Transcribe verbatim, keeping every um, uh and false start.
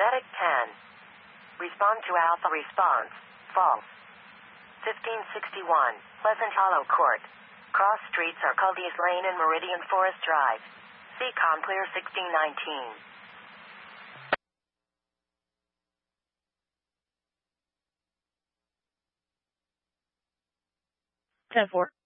Static ten. Respond to Alpha response. False. fifteen sixty-one. Pleasant Hollow Court. Cross streets are Culdees Lane and Meridian Forest Drive. See ComClear sixteen nineteen. ten four.